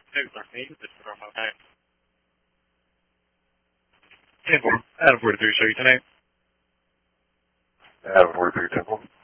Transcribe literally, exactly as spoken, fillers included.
ten four, Adam forty-three, show you tonight. Adam forty-three, ten four.